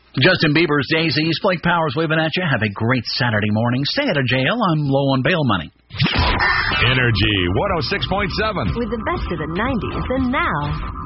Justin Bieber's Daisies, Blake Powers waving at you. Have a great Saturday morning. Stay out of jail. I'm low on bail money. Energy 106.7. With the best of the 90s and now.